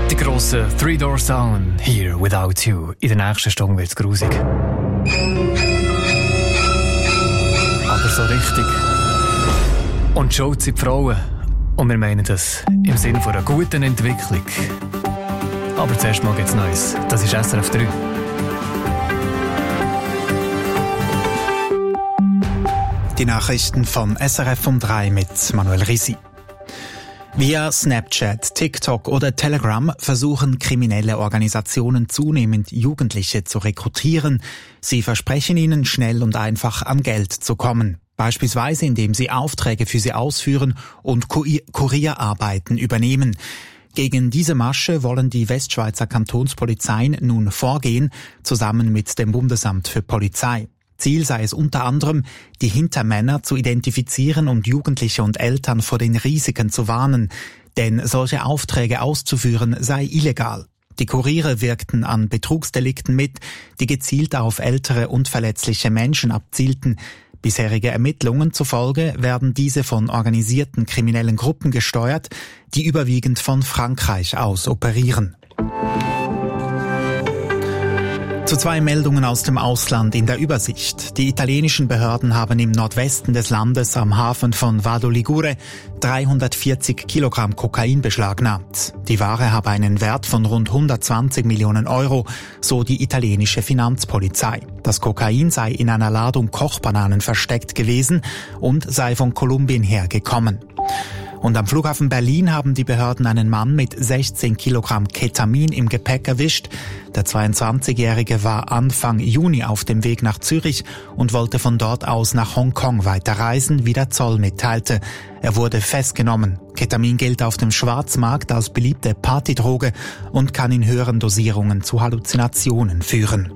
Die grossen Three Doors Down, Here Without You. In der nächsten Stunde wird's grusig. Aber so richtig. Und schaut sie die Frauen. Und wir meinen das im Sinne von einer guten Entwicklung. Aber zuerst mal geht's Neues. Das ist SRF 3. Die Nachrichten von SRF um 3 mit Manuel Risi. Via Snapchat, TikTok oder Telegram versuchen kriminelle Organisationen zunehmend Jugendliche zu rekrutieren. Sie versprechen ihnen, schnell und einfach an Geld zu kommen. Beispielsweise indem sie Aufträge für sie ausführen und Kurierarbeiten übernehmen. Gegen diese Masche wollen die Westschweizer Kantonspolizeien nun vorgehen, zusammen mit dem Bundesamt für Polizei. Ziel sei es unter anderem, die Hintermänner zu identifizieren und Jugendliche und Eltern vor den Risiken zu warnen, denn solche Aufträge auszuführen sei illegal. Die Kuriere wirkten an Betrugsdelikten mit, die gezielt auf ältere und verletzliche Menschen abzielten. Bisherige Ermittlungen zufolge werden diese von organisierten kriminellen Gruppen gesteuert, die überwiegend von Frankreich aus operieren. Zu 2 Meldungen aus dem Ausland in der Übersicht. Die italienischen Behörden haben im Nordwesten des Landes am Hafen von Vado Ligure 340 Kilogramm Kokain beschlagnahmt. Die Ware habe einen Wert von rund 120 Millionen Euro, so die italienische Finanzpolizei. Das Kokain sei in einer Ladung Kochbananen versteckt gewesen und sei von Kolumbien hergekommen. Und am Flughafen Berlin haben die Behörden einen Mann mit 16 Kilogramm Ketamin im Gepäck erwischt. Der 22-Jährige war Anfang Juni auf dem Weg nach Zürich und wollte von dort aus nach Hongkong weiterreisen, wie der Zoll mitteilte. Er wurde festgenommen. Ketamin gilt auf dem Schwarzmarkt als beliebte Partydroge und kann in höheren Dosierungen zu Halluzinationen führen.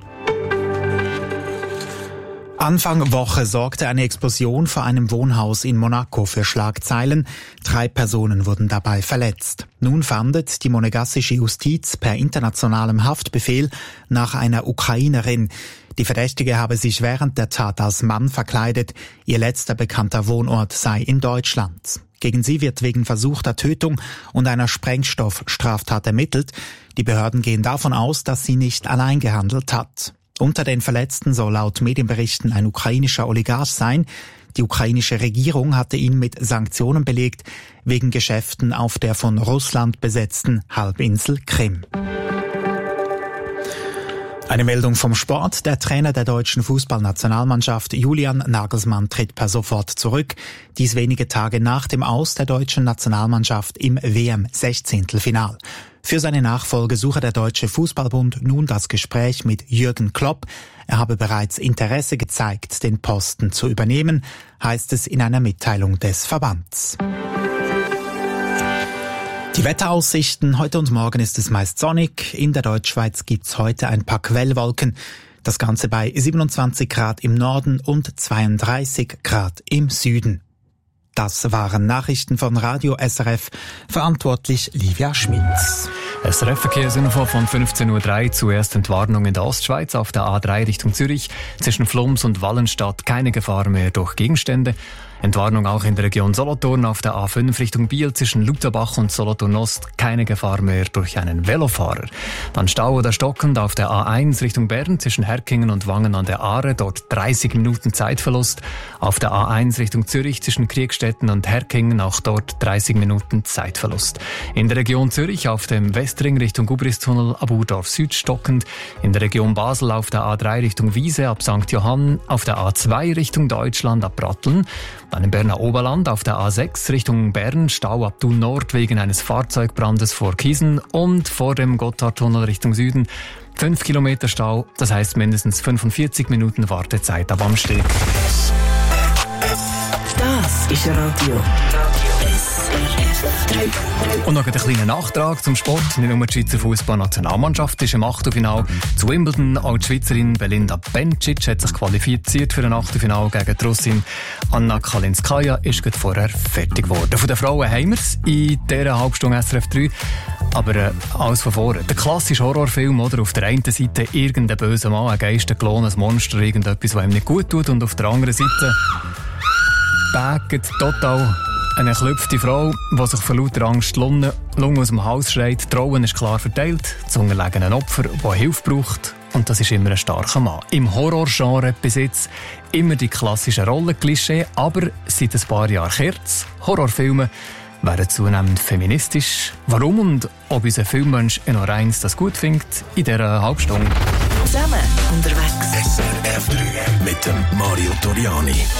Anfang Woche sorgte eine Explosion vor einem Wohnhaus in Monaco für Schlagzeilen. 3 Personen wurden dabei verletzt. Nun fahndet die monegassische Justiz per internationalem Haftbefehl nach einer Ukrainerin. Die Verdächtige habe sich während der Tat als Mann verkleidet. Ihr letzter bekannter Wohnort sei in Deutschland. Gegen sie wird wegen versuchter Tötung und einer Sprengstoffstraftat ermittelt. Die Behörden gehen davon aus, dass sie nicht allein gehandelt hat. Unter den Verletzten soll laut Medienberichten ein ukrainischer Oligarch sein. Die ukrainische Regierung hatte ihn mit Sanktionen belegt, wegen Geschäften auf der von Russland besetzten Halbinsel Krim. Eine Meldung vom Sport. Der Trainer der deutschen Fußballnationalmannschaft Julian Nagelsmann tritt per sofort zurück. Dies wenige Tage nach dem Aus der deutschen Nationalmannschaft im WM-16-Final. Für seine Nachfolge suche der Deutsche Fußballbund nun das Gespräch mit Jürgen Klopp. Er habe bereits Interesse gezeigt, den Posten zu übernehmen, heißt es in einer Mitteilung des Verbands. Die Wetteraussichten. Heute und morgen ist es meist sonnig. In der Deutschschweiz gibt's heute ein paar Quellwolken. Das Ganze bei 27 Grad im Norden und 32 Grad im Süden. Das waren Nachrichten von Radio SRF, verantwortlich Livia Schmitz. SRF-Verkehrsinfo von 15.03 Uhr. Zuerst Entwarnung in der Ostschweiz auf der A3 Richtung Zürich. Zwischen Flums und Wallenstadt keine Gefahr mehr durch Gegenstände. Entwarnung auch in der Region Solothurn auf der A5 Richtung Biel zwischen Lutherbach und Solothurn Ost. Keine Gefahr mehr durch einen Velofahrer. Dann Stau oder stockend auf der A1 Richtung Bern zwischen Herkingen und Wangen an der Aare. Dort 30 Minuten Zeitverlust. Auf der A1 Richtung Zürich zwischen Kriegstetten und Herkingen. Auch dort 30 Minuten Zeitverlust. In der Region Zürich auf dem Westring Richtung Gubristunnel ab Urdorf Süd stockend. In der Region Basel auf der A3 Richtung Wiese ab St. Johann. Auf der A2 Richtung Deutschland ab Bratteln. Dann im Berner Oberland auf der A6 Richtung Bern, Stau ab Thun Nord wegen eines Fahrzeugbrandes vor Kiesen und vor dem Gotthardtunnel Richtung Süden 5 Kilometer Stau, das heißt mindestens 45 Minuten Wartezeit ab am Steg. Das ist Radio SRF 3. Und noch ein kleiner Nachtrag zum Sport. Nicht nur die Schweizer Fußballnationalmannschaft ist im Achtelfinale zu Wimbledon. Auch die Schweizerin Belinda Bencic hat sich qualifiziert für ein Achtelfinale gegen die Russin Anna Kalinskaya. Ist gerade vorher fertig geworden. Von den Frauen haben wir es in dieser Halbstunde SRF 3. Aber alles von vorne. Der klassische Horrorfilm, oder? Auf der einen Seite irgendein böser Mann, ein Geisterklon, ein Monster, irgendetwas, was ihm nicht gut tut. Und auf der anderen Seite baggt total Eine erklüpfte Frau, die sich vor lauter Angst Lunge aus dem Hals schreit. Die Rollen ist klar verteilt. Das unterlegene Opfer, das Hilfe braucht. Und das ist immer ein starker Mann. Im Horrorgenre bis jetzt immer die klassischen Rollenklischee, aber seit ein paar Jahren kehrt's. Horrorfilme werden zunehmend feministisch. Warum und ob unser Filmmensch Enno Reins das gut findet, in dieser Halbstunde. Zusammen unterwegs. SRF 3 mit dem Mario Toriani.